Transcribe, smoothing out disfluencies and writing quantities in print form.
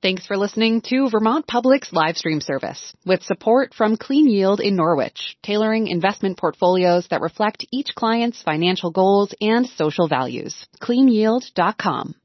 Thanks for listening to Vermont Public's live stream service with support from Clean Yield in Norwich, tailoring investment portfolios that reflect each client's financial goals and social values. CleanYield.com.